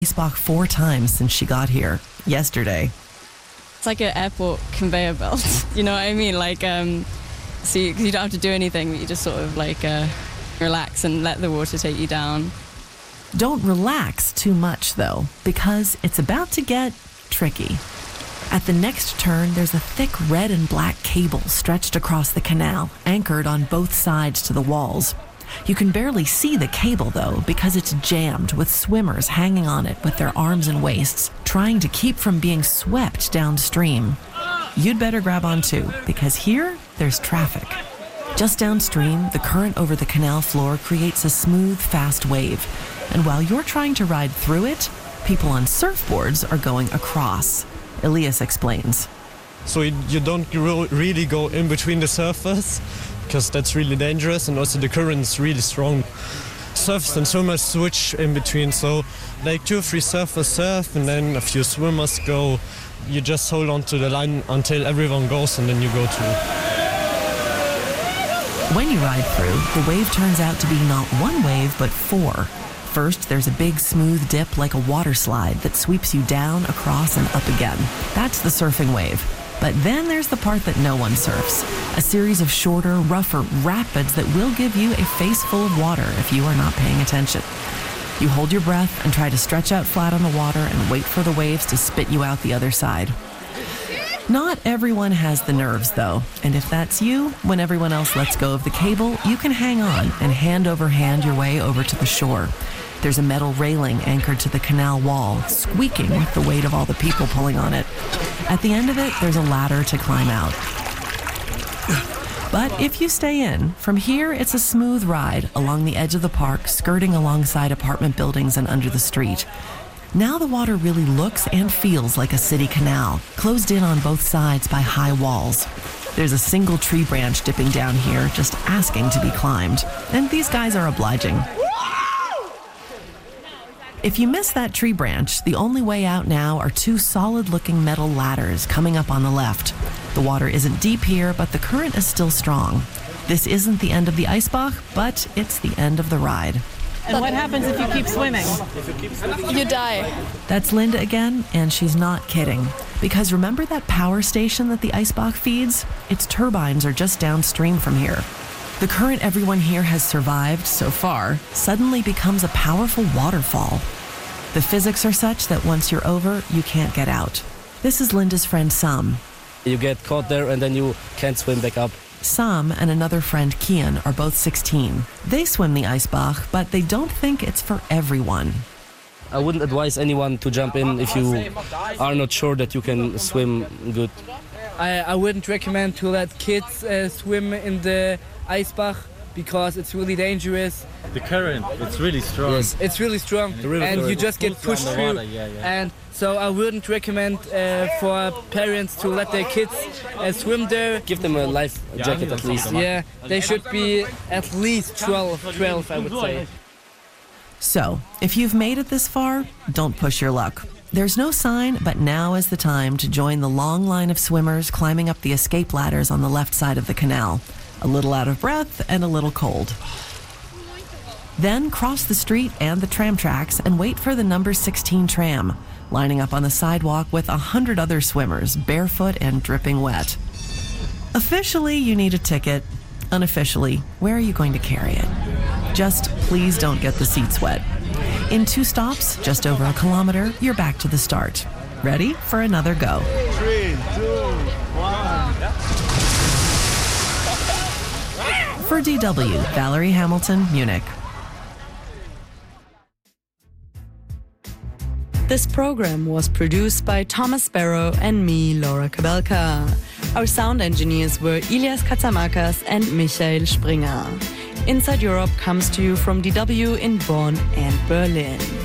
Eisbach 4 times since she got here, yesterday. It's like an airport conveyor belt, you know what I mean? Like, so you don't have to do anything, you just sort of like relax and let the water take you down. Don't relax too much, though, because it's about to get tricky. At the next turn, there's a thick red and black cable stretched across the canal, anchored on both sides to the walls. You can barely see the cable, though, because it's jammed with swimmers hanging on it with their arms and waists, trying to keep from being swept downstream. You'd better grab on too, because here, there's traffic. Just downstream, the current over the canal floor creates a smooth, fast wave. And while you're trying to ride through it, people on surfboards are going across. Elias explains. So you don't really go in between the surfers, because that's really dangerous, and also the current's really strong. Surfers and swimmers switch in between, so like 2 or 3 surfers surf and then a few swimmers go. You just hold on to the line until everyone goes, and then you go too. When you ride through, the wave turns out to be not 1 wave, but 4. First, there's a big smooth dip like a water slide that sweeps you down, across, and up again. That's the surfing wave. But then there's the part that no one surfs. A series of shorter, rougher rapids that will give you a face full of water if you are not paying attention. You hold your breath and try to stretch out flat on the water and wait for the waves to spit you out the other side. Not everyone has the nerves, though. And if that's you, when everyone else lets go of the cable, you can hang on and hand over hand your way over to the shore. There's a metal railing anchored to the canal wall, squeaking with the weight of all the people pulling on it. At the end of it, there's a ladder to climb out. But if you stay in, from here it's a smooth ride along the edge of the park, skirting alongside apartment buildings and under the street. Now the water really looks and feels like a city canal, closed in on both sides by high walls. There's a single tree branch dipping down here, just asking to be climbed. And these guys are obliging. If you miss that tree branch, the only way out now are 2 solid-looking metal ladders coming up on the left. The water isn't deep here, but the current is still strong. This isn't the end of the Eisbach, but it's the end of the ride. And what happens if you keep swimming? You die. That's Linda again, and she's not kidding. Because remember that power station that the Eisbach feeds? Its turbines are just downstream from here. The current everyone here has survived so far suddenly becomes a powerful waterfall. The physics are such that once you're over, you can't get out. This is Linda's friend Sam. You get caught there and then you can't swim back up. Sam and another friend, Kian, are both 16. They swim the Eisbach, but they don't think it's for everyone. I wouldn't advise anyone to jump in if you are not sure that you can swim good. I wouldn't recommend to let kids swim in the Eisbach because it's really dangerous. The current, it's really strong. Yes, it's really strong, and you just get pushed through. And so I wouldn't recommend for parents to let their kids swim there. Give them a life jacket at least. Yeah, they should be at least 12 I would say. So, if you've made it this far, don't push your luck. There's no sign, but now is the time to join the long line of swimmers climbing up the escape ladders on the left side of the canal. A little out of breath and a little cold. Then cross the street and the tram tracks and wait for the number 16 tram, lining up on the sidewalk with 100 other swimmers, barefoot and dripping wet. Officially, you need a ticket. Unofficially, where are you going to carry it? Just please don't get the seats wet. In 2 stops, just over a kilometer, you're back to the start. Ready for another go. 3, 2, 1. For DW, Valerie Hamilton, Munich. This program was produced by Thomas Barrow and me, Laura Kabelka. Our sound engineers were Ilias Katsamakas and Michael Springer. Inside Europe comes to you from DW in Bonn and Berlin.